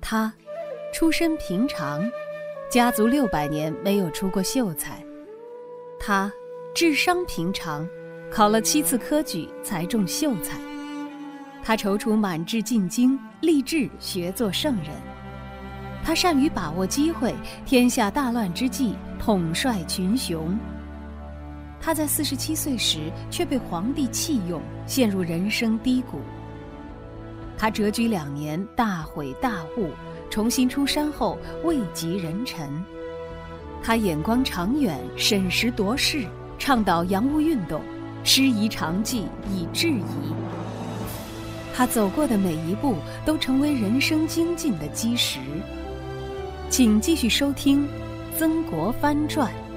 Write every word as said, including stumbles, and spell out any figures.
他出身平常，家族六百年没有出过秀才。他智商平常，考了七次科举才中秀才。他踌躇满志进京，立志学做圣人。他善于把握机会，天下大乱之际统帅群雄。他在四十七岁时却被皇帝弃用，陷入人生低谷。他谪居两年，大悔大悟，重新出山后位极人臣。他眼光长远，审时度势，倡导洋务运动，师夷长技以制夷。他走过的每一步都成为人生精进的基石。请继续收听《曾国藩传》。